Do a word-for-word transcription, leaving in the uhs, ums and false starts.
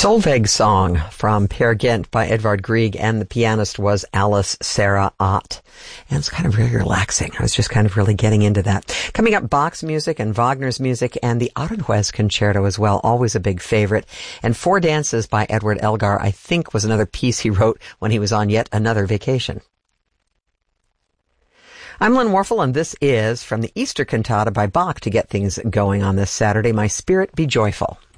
Solveig Song from Peer Gynt by Edvard Grieg, and the pianist was Alice Sarah Ott. And it's kind of really relaxing. I was just kind of really getting into that. Coming up, Bach's music and Wagner's music and the Aranjuez Concerto as well, always a big favorite. And Four Dances by Edward Elgar, I think, was another piece he wrote when he was on yet another vacation. I'm Lynn Warfel, and this is from the Easter Cantata by Bach to get things going on this Saturday, My Spirit Be Joyful.